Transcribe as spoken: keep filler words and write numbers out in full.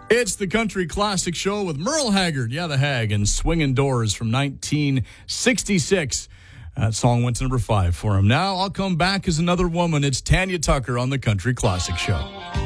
It's the Country Classic Show with Merle Haggard, yeah, the Hag, and Swingin' Doors from nineteen sixty-six. That song went to number five for him. Now I'll come back as another woman. It's Tanya Tucker on the Country Classic Show.